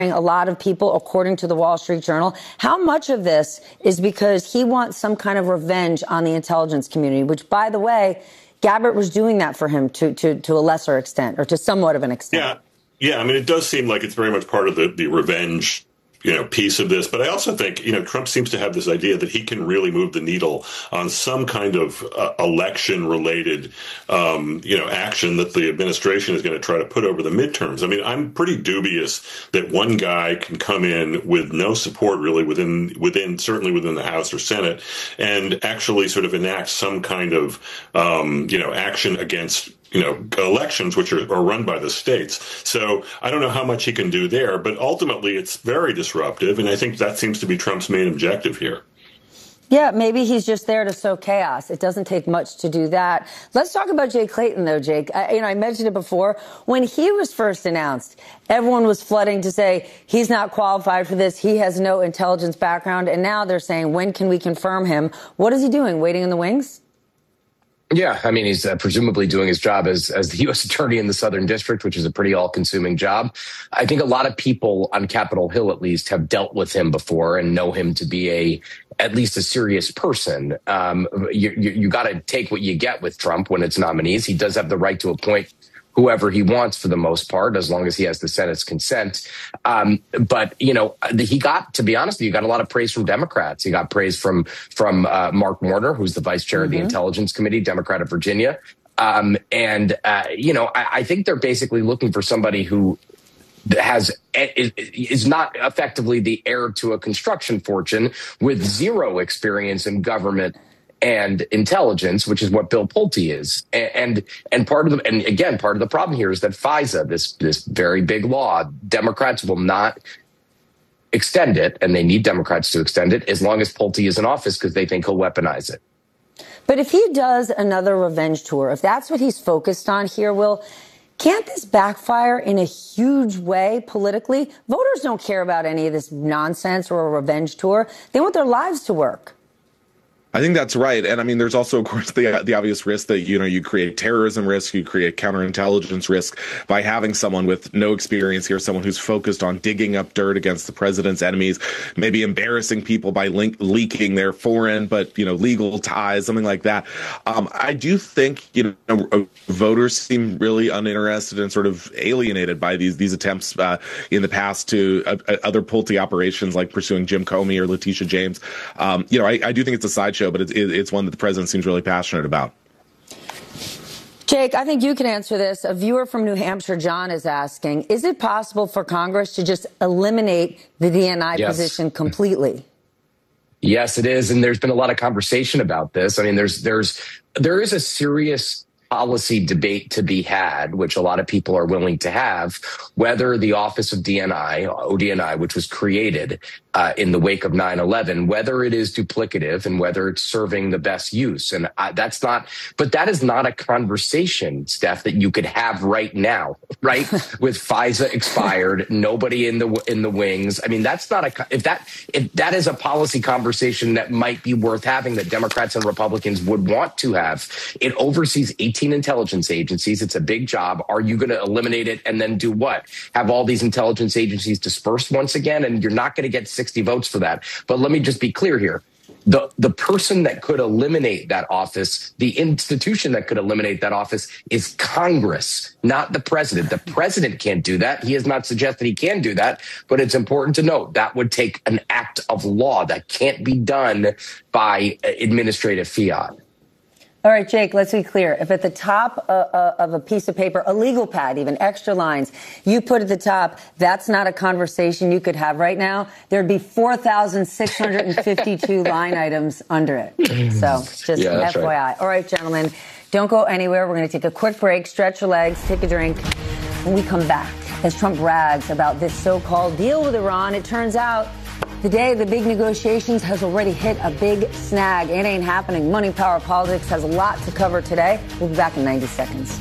a lot of people, according to the Wall Street Journal. How much of this is because he wants some kind of revenge on the intelligence community, which, by the way, Gabbard was doing that for him to a lesser extent, or to somewhat of an extent. Yeah. I mean, it does seem like it's very much part of the revenge piece of this. But I also think, Trump seems to have this idea that he can really move the needle on some kind of election-related, action that the administration is going to try to put over the midterms. I mean, I'm pretty dubious that one guy can come in with no support really certainly within the House or Senate and actually sort of enact some kind of, action against elections, which are run by the states. So I don't know how much he can do there, but ultimately it's very disruptive. And I think that seems to be Trump's main objective here. Yeah, maybe he's just there to sow chaos. It doesn't take much to do that. Let's talk about Jay Clayton, though, Jake. I mentioned it before. When he was first announced, everyone was flooding to say he's not qualified for this. He has no intelligence background. And now they're saying, when can we confirm him? What is he doing? Waiting in the wings? Yeah, I mean, he's presumably doing his job as the U.S. attorney in the Southern District, which is a pretty all-consuming job. I think a lot of people on Capitol Hill, at least, have dealt with him before and know him to be at least a serious person. You got to take what you get with Trump when it's nominees. He does have the right to appoint whoever he wants for the most part, as long as he has the Senate's consent. But, he got, to be honest, you got a lot of praise from Democrats. He got praise from Mark Warner, who's the vice chair of the Intelligence Committee, Democrat of Virginia. I think they're basically looking for somebody who is not effectively the heir to a construction fortune with zero experience in government and intelligence, which is what Bill Pulte is. And part of the problem here is that FISA, this very big law, Democrats will not extend it, and they need Democrats to extend it as long as Pulte is in office because they think he'll weaponize it. But if he does another revenge tour, if that's what he's focused on here, can't this backfire in a huge way politically? Voters don't care about any of this nonsense or a revenge tour. They want their lives to work. I think that's right. And I mean, there's also, of course, the obvious risk that, you create terrorism risk, you create counterintelligence risk by having someone with no experience here, someone who's focused on digging up dirt against the president's enemies, maybe embarrassing people by leaking their foreign, but, legal ties, something like that. I do think, voters seem really uninterested and sort of alienated by these attempts in the past to other Pulte operations like pursuing Jim Comey or Letitia James. I do think it's a sideshow, but it's one that the president seems really passionate about. Jake, I think you can answer this. A viewer from New Hampshire, John, is asking, is it possible for Congress to just eliminate the DNI position completely? Yes, it is. And there's been a lot of conversation about this. I mean, there is a serious policy debate to be had, which a lot of people are willing to have, whether the Office of ODNI, which was created in the wake of 9/11, whether it is duplicative and whether it's serving the best use. And that is not a conversation, Steph, that you could have right now, right? With FISA expired, nobody in the wings. I mean, if that is a policy conversation that might be worth having, that Democrats and Republicans would want to have. It oversees 18 intelligence agencies. It's a big job. Are you going to eliminate it and then do what? Have all these intelligence agencies dispersed once again? And you're not going to get 60 votes for that. But let me just be clear here. The person that could eliminate that office, the institution that could eliminate that office is Congress, not the president. The president can't do that. He has not suggested he can do that. But it's important to note that would take an act of law that can't be done by administrative fiat. All right, Jake, let's be clear. If at the top of a piece of paper, a legal pad, even extra lines, you put at the top, that's not a conversation you could have right now, there'd be 4,652 line items under it. So just FYI. Right. All right, gentlemen, don't go anywhere. We're going to take a quick break, stretch your legs, take a drink. When we come back, as Trump brags about this so-called deal with Iran, it turns out the day of the big negotiations has already hit a big snag. It ain't happening. Money, power, politics has a lot to cover today. We'll be back in 90 seconds.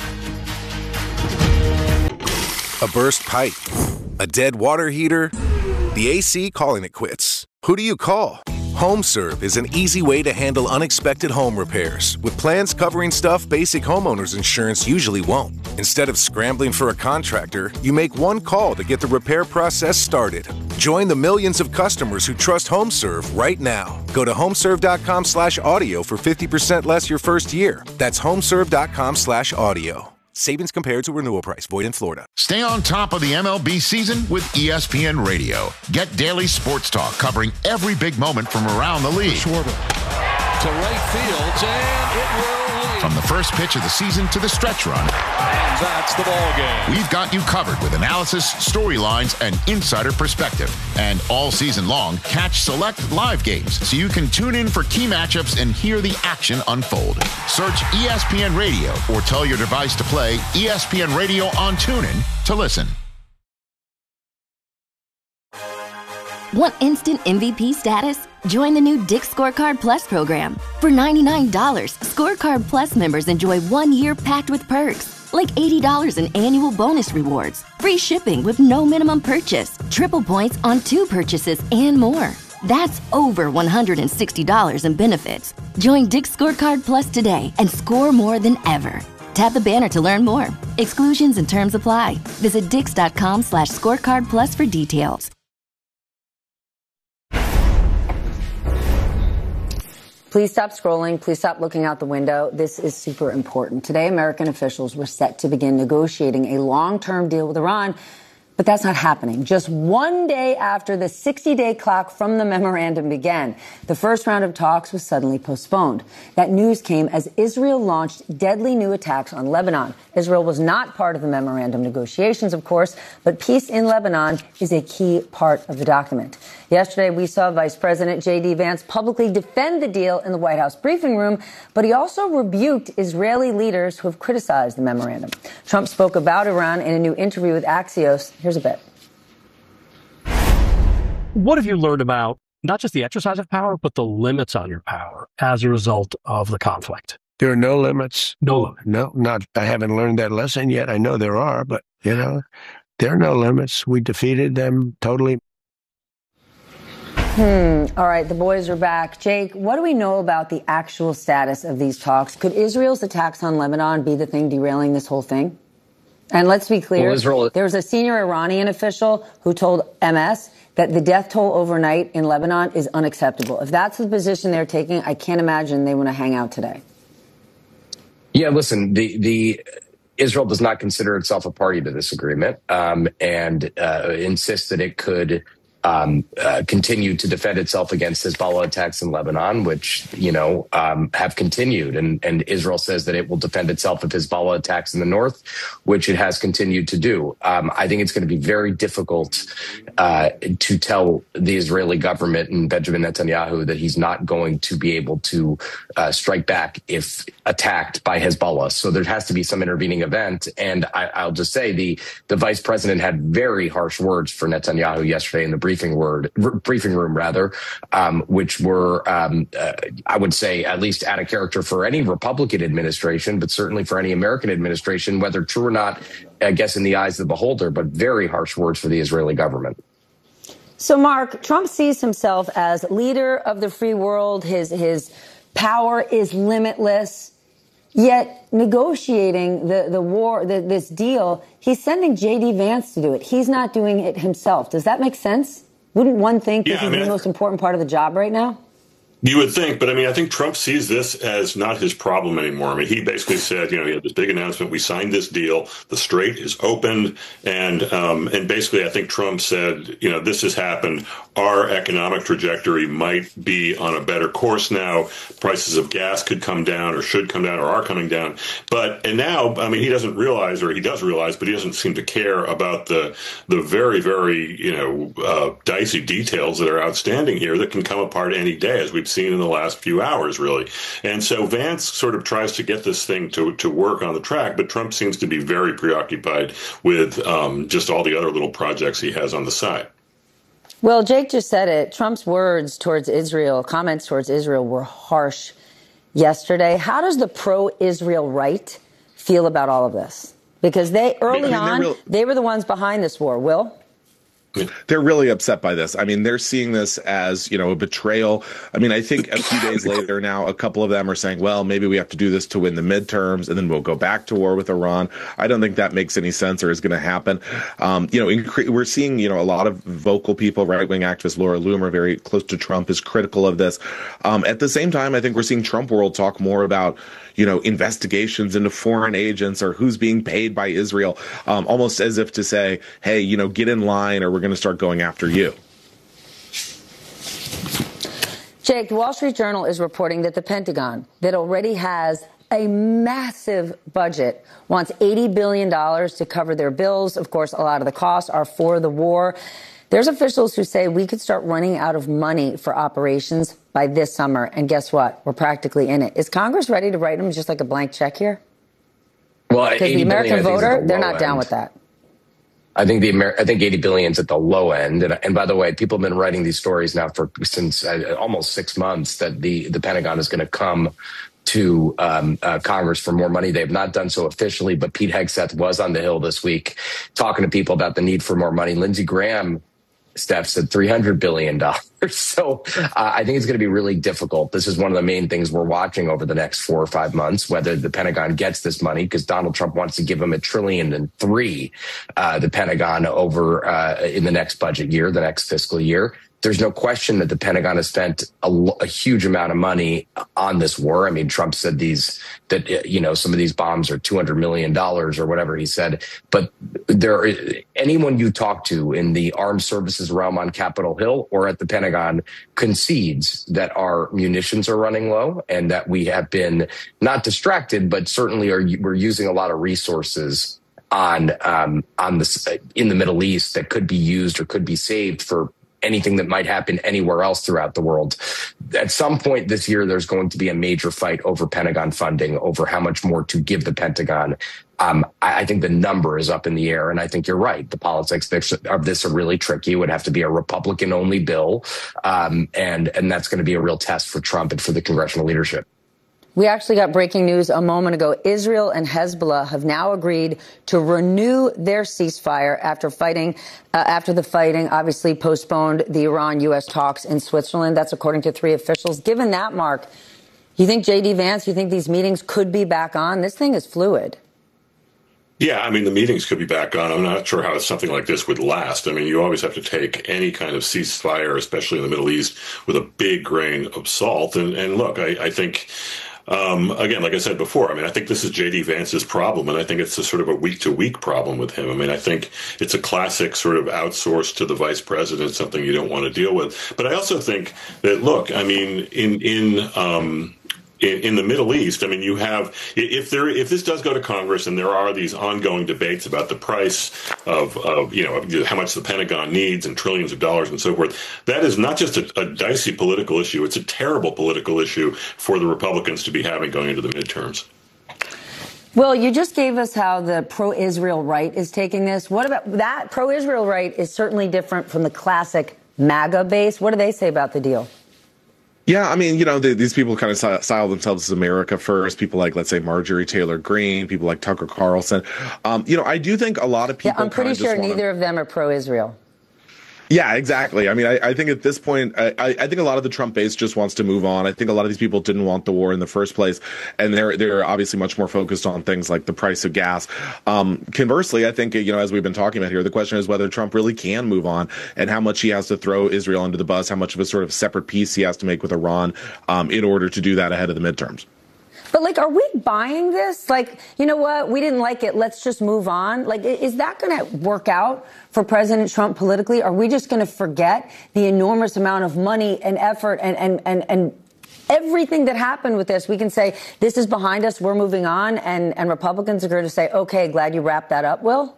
A burst pipe, a dead water heater, the AC calling it quits. Who do you call? HomeServe is an easy way to handle unexpected home repairs with plans covering stuff basic homeowners insurance usually won't. Instead of scrambling for a contractor, you make one call to get the repair process started. Join the millions of customers who trust HomeServe right now. Go to homeserve.com/audio for 50% less your first year. That's homeserve.com/audio. Savings compared to renewal price. Void in Florida. Stay on top of the MLB season with ESPN Radio. Get daily sports talk covering every big moment from around the league. Schwarber to right field, and it will lead. From the first pitch of the season to the stretch run. And that's the ball game. We've got you covered with analysis, storylines, and insider perspective. And all season long, catch select live games so you can tune in for key matchups and hear the action unfold. Search ESPN Radio or tell your device to play ESPN Radio on TuneIn to listen. Want instant MVP status? Join the new Dick's Scorecard Plus program. For $99, Scorecard Plus members enjoy 1 year packed with perks, like $80 in annual bonus rewards, free shipping with no minimum purchase, triple points on 2 purchases, and more. That's over $160 in benefits. Join Dick's Scorecard Plus today and score more than ever. Tap the banner to learn more. Exclusions and terms apply. Visit dix.com/scorecard plus for details. Please stop scrolling. Please stop looking out the window. This is super important. Today, American officials were set to begin negotiating a long-term deal with Iran, but that's not happening. Just 1 day after the 60-day clock from the memorandum began, the first round of talks was suddenly postponed. That news came as Israel launched deadly new attacks on Lebanon. Israel was not part of the memorandum negotiations, of course, but peace in Lebanon is a key part of the document. Yesterday, we saw Vice President J.D. Vance publicly defend the deal in the White House briefing room, but he also rebuked Israeli leaders who have criticized the memorandum. Trump spoke about Iran in a new interview with Axios. Here's a bit. What have you learned about not just the exercise of power, but the limits on your power as a result of the conflict? There are no limits. No limit. No, not. I haven't learned that lesson yet. I know there are, but, there are no limits. We defeated them totally. All right, the boys are back. Jake, what do we know about the actual status of these talks? Could Israel's attacks on Lebanon be the thing derailing this whole thing? And let's be clear, there was a senior Iranian official who told MS that the death toll overnight in Lebanon is unacceptable. If that's the position they're taking, I can't imagine they want to hang out today. Yeah, listen, the Israel does not consider itself a party to this agreement and insists that it could continue to defend itself against Hezbollah attacks in Lebanon, which, have continued. And Israel says that it will defend itself of Hezbollah attacks in the north, which it has continued to do. I think it's going to be very difficult to tell the Israeli government and Benjamin Netanyahu that he's not going to be able to strike back if attacked by Hezbollah. So there has to be some intervening event. And I'll just say the vice president had very harsh words for Netanyahu yesterday in the briefing room, which were, I would say, at least out of character for any Republican administration, but certainly for any American administration, whether true or not, I guess in the eyes of the beholder, but very harsh words for the Israeli government. So, Mark, Trump sees himself as leader of the free world. His power is limitless. Yet negotiating the war, this deal, he's sending J.D. Vance to do it. He's not doing it himself. Does that make sense? Wouldn't one think this is the most important part of the job right now? You would think, but I think Trump sees this as not his problem anymore. He basically said, he had this big announcement. We signed this deal. The Strait is opened. And basically, I think Trump said, this has happened. Our economic trajectory might be on a better course now. Prices of gas could come down or should come down or are coming down. And now, he doesn't realize, or he does realize, but he doesn't seem to care about the very, very, dicey details that are outstanding here that can come apart any day, as we've seen in the last few hours, really. And so Vance sort of tries to get this thing to work on the track, but Trump seems to be very preoccupied with just all the other little projects he has on the side. Well, Jake just said it. Trump's words towards Israel, comments towards Israel were harsh yesterday. How does the pro-Israel right feel about all of this? Because they, early on, they were the ones behind this war. Will? They're really upset by this. I mean, they're seeing this as, a betrayal. I mean, I think a few days later now, a couple of them are saying, well, maybe we have to do this to win the midterms and then we'll go back to war with Iran. I don't think that makes any sense or is going to happen. We're seeing, a lot of vocal people, right-wing activist Laura Loomer, very close to Trump, is critical of this. At the same time, I think we're seeing Trump world talk more about, investigations into foreign agents or who's being paid by Israel, almost as if to say, hey, get in line or we're going to start going after you. Jake, the Wall Street Journal is reporting that the Pentagon, that already has a massive budget, wants $80 billion to cover their bills. Of course, a lot of the costs are for the war. There's officials who say we could start running out of money for operations by this summer. And guess what? We're practically in it. Is Congress ready to write them just like a blank check here? Well, because the American voter, they're not down with that. I think 80 billion is at the low end. And by the way, people have been writing these stories now since almost 6 months that the Pentagon is going to come to Congress for more money. They have not done so officially, but Pete Hegseth was on the Hill this week talking to people about the need for more money. Lindsey Graham, Steph, said $300 billion. So I think it's going to be really difficult. This is one of the main things we're watching over the next 4 or 5 months, whether the Pentagon gets this money, because Donald Trump wants to give them $1.3 trillion, the Pentagon over in the next budget year, the next fiscal year. There's no question that the Pentagon has spent a huge amount of money on this war. I mean, Trump said some of these bombs are $200 million or whatever he said. But anyone you talk to in the armed services realm on Capitol Hill or at the Pentagon concedes that our munitions are running low and that we have been not distracted, but certainly we're using a lot of resources on this in the Middle East that could be used or could be saved for anything that might happen anywhere else throughout the world. At some point this year, there's going to be a major fight over Pentagon funding, over how much more to give the Pentagon. I think the number is up in the air, and I think you're right. The politics of this are really tricky. It would have to be a Republican-only bill, and that's going to be a real test for Trump and for the congressional leadership. We actually got breaking news a moment ago. Israel and Hezbollah have now agreed to renew their ceasefire after the fighting obviously postponed the Iran-U.S. talks in Switzerland. That's according to 3 officials. Given that, Mark, you think J.D. Vance, you think these meetings could be back on? This thing is fluid. Yeah, I mean, the meetings could be back on. I'm not sure how something like this would last. I mean, you always have to take any kind of ceasefire, especially in the Middle East, with a big grain of salt. And look, I think... again, like I said before, I mean, I think this is J.D. Vance's problem, and I think it's a sort of a week-to-week problem with him. I mean, I think it's a classic sort of outsourced to the vice president, something you don't want to deal with. But I also think that, look, I mean, in the Middle East, I mean, you have, if this does go to Congress and there are these ongoing debates about the price of how much the Pentagon needs and trillions of dollars and so forth, that is not just a dicey political issue. It's a terrible political issue for the Republicans to be having going into the midterms. Well, you just gave us how the pro-Israel right is taking this. What about that? Pro-Israel right is certainly different from the classic MAGA base. What do they say about the deal? Yeah, I mean, these people kind of style themselves as America first. People like, let's say, Marjorie Taylor Greene, people like Tucker Carlson. I do think a lot of people. Yeah, I'm pretty sure neither of them are pro-Israel. Yeah, exactly. I mean, I think at this point, I think a lot of the Trump base just wants to move on. I think a lot of these people didn't want the war in the first place, and they're obviously much more focused on things like the price of gas. Conversely, I think, as we've been talking about here, the question is whether Trump really can move on and how much he has to throw Israel under the bus, how much of a sort of separate peace he has to make with Iran in order to do that ahead of the midterms. But, are we buying this? You know what? We didn't like it. Let's just move on. Is that going to work out for President Trump politically? Are we just going to forget the enormous amount of money and effort and everything that happened with this? We can say, this is behind us. We're moving on. And Republicans are going to say, OK, glad you wrapped that up, Will?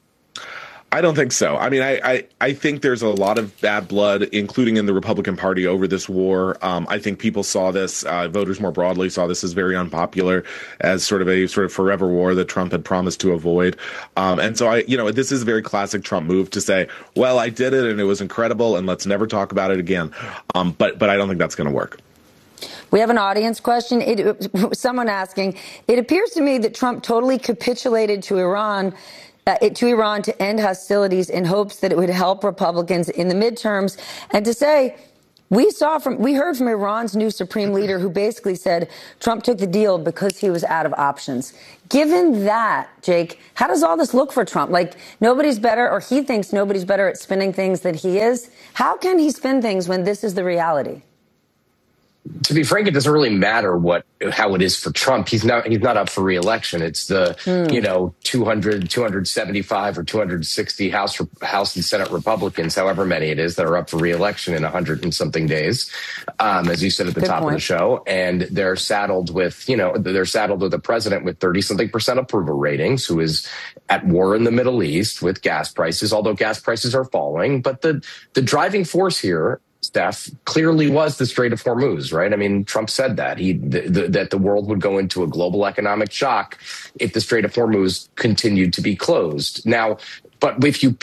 I don't think so. I mean, I think there's a lot of bad blood, including in the Republican Party, over this war. I think people saw this, voters more broadly saw this as very unpopular, as sort of forever war that Trump had promised to avoid. And so this is a very classic Trump move to say, well, I did it and it was incredible and let's never talk about it again. But I don't think that's going to work. We have an audience question. Someone asking, it appears to me that Trump totally capitulated to Iran to Iran to end hostilities in hopes that it would help Republicans in the midterms, and to say, we heard from Iran's new supreme leader who basically said Trump took the deal because he was out of options. Given that, Jake, how does all this look for Trump? Like, nobody's better, or he thinks nobody's better at spinning things than he is. How can he spin things when this is the reality? To be frank, it doesn't really matter how it is for Trump. He's not up for re-election. It's the 200, 275 or 260 House and Senate Republicans, however many it is, that are up for re-election in 100 and something days, as you said at the top of the show. And they're saddled with a president with 30-something% approval ratings, who is at war in the Middle East with gas prices, although gas prices are falling. But the driving force here, Steph, clearly was the Strait of Hormuz, right? I mean, Trump said that that the world would go into a global economic shock if the Strait of Hormuz continued to be closed. Now, but if you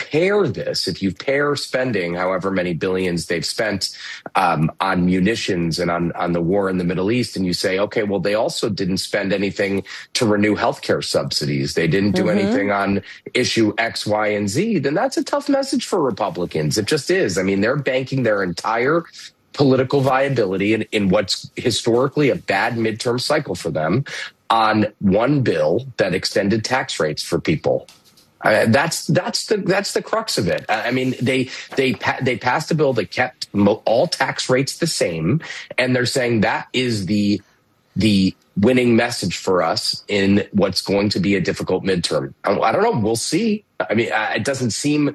pair spending however many billions they've spent on munitions and on the war in the Middle East, and you say, okay, well, they also didn't spend anything to renew healthcare subsidies. They didn't do anything on issue X, Y, and Z. Then that's a tough message for Republicans. It just is. I mean, they're banking their entire political viability in what's historically a bad midterm cycle for them on one bill that extended tax rates for people. That's the crux of it. I mean, they passed a bill that kept all tax rates the same, and they're saying that is the winning message for us in what's going to be a difficult midterm. I don't know. We'll see. I mean, it doesn't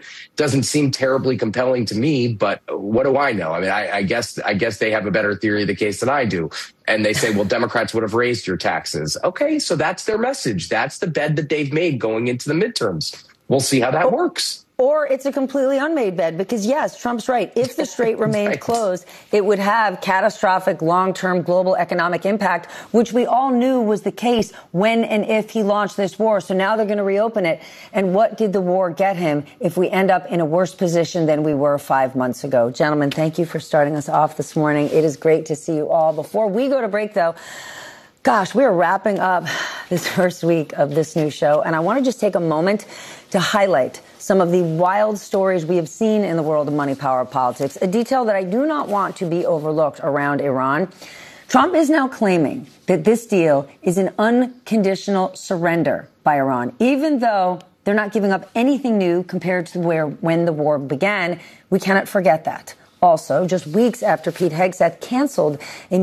seem terribly compelling to me, but what do I know? I mean, I guess they have a better theory of the case than I do. And they say, well, Democrats would have raised your taxes. Okay, so that's their message. That's the bed that they've made going into the midterms. We'll see how that works. Or it's a completely unmade bed, because, yes, Trump's right. If the strait remained closed, it would have catastrophic long-term global economic impact, which we all knew was the case when and if he launched this war. So now they're going to reopen it. And what did the war get him if we end up in a worse position than we were 5 months ago? Gentlemen, thank you for starting us off this morning. It is great to see you all. Before we go to break, though, gosh, we're wrapping up this first week of this new show. And I want to just take a moment to highlight some of the wild stories we have seen in the world of money, power, politics, a detail that I do not want to be overlooked around Iran. Trump is now claiming that this deal is an unconditional surrender by Iran, even though they're not giving up anything new compared to when the war began. We cannot forget that. Also, just weeks after Pete Hegseth canceled a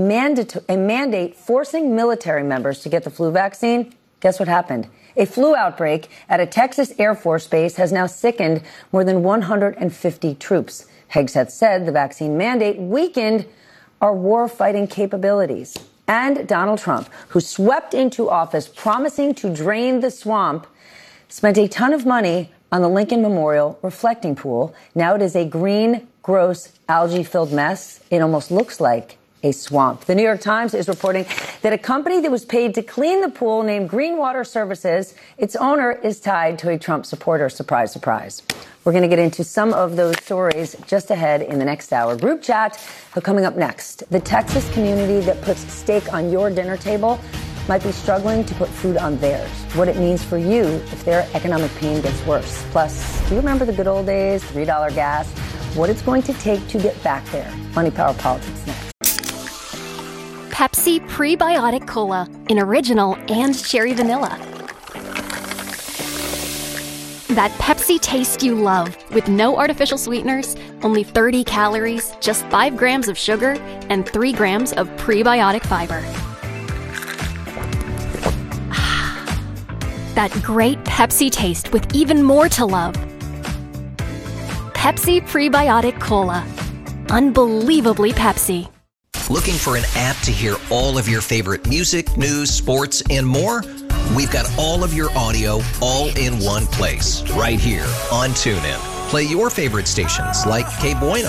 mandate forcing military members to get the flu vaccine, guess what happened? A flu outbreak at a Texas Air Force base has now sickened more than 150 troops. Hegseth said the vaccine mandate weakened our war-fighting capabilities. And Donald Trump, who swept into office promising to drain the swamp, spent a ton of money on the Lincoln Memorial reflecting pool. Now it is a green, gross, algae-filled mess. It almost looks like a swamp. The New York Times is reporting that a company that was paid to clean the pool named Green Water Services, its owner is tied to a Trump supporter. Surprise, surprise. We're going to get into some of those stories just ahead in the next hour. Group chat coming up next. The Texas community that puts steak on your dinner table might be struggling to put food on theirs. What it means for you if their economic pain gets worse. Plus, do you remember the good old days, $3 gas? What it's going to take to get back there. Money, power, politics next. Pepsi Prebiotic Cola in original and cherry vanilla. That Pepsi taste you love with no artificial sweeteners, only 30 calories, just 5 grams of sugar, and 3 grams of prebiotic fiber. That great Pepsi taste with even more to love. Pepsi Prebiotic Cola. Unbelievably Pepsi. Looking for an app to hear all of your favorite music, news, sports, and more? We've got all of your audio all in one place, right here on TuneIn. Play your favorite stations like Que Bueno,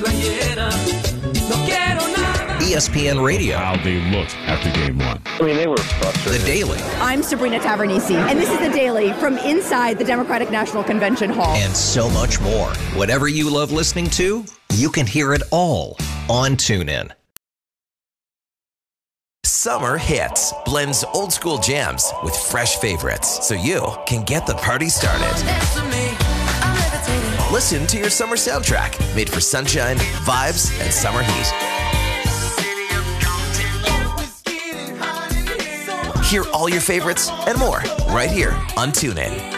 ESPN Radio. How they looked after game one. I mean, they were frustrated. The Daily. I'm Sabrina Tavernisi, and this is The Daily from inside the Democratic National Convention Hall. And so much more. Whatever you love listening to, you can hear it all on TuneIn. Summer Hits blends old school jams with fresh favorites so you can get the party started. Listen to your summer soundtrack made for sunshine, vibes, and summer heat. Hear all your favorites and more right here on TuneIn.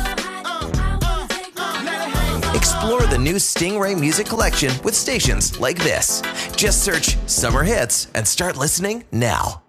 Explore the new Stingray music collection with stations like this. Just search Summer Hits and start listening now.